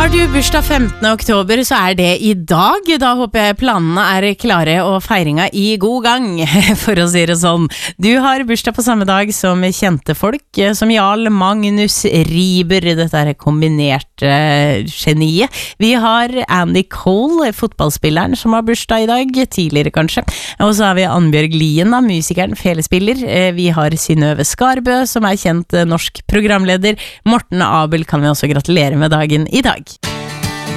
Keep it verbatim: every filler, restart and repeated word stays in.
Har du bursdag femtende oktober, så er det i dag. Da håper jeg planene er klare og feiringa i god gang, for å si det sånn. Du har bursdag på samme dag som kjente folk, som Jarl Magnus Riiber, dette er kombinerte geniet. Vi har Andy Cole, fotballspilleren som har bursdag i dag, tidligere kanskje. Og så har vi Annbjørg Lien, da, musikeren, felespiller. Vi har Synnøve Skarbø, som er kjent norsk programleder. Morten Abel kan vi også gratulere med dagen i dag.